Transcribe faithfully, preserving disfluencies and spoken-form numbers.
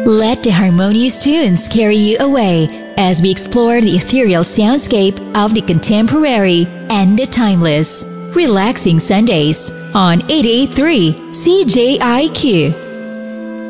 Let the harmonious tunes carry you away as we explore the ethereal soundscape of the contemporary and the timeless. Relaxing Sundays on eight eighty-three C J I Q.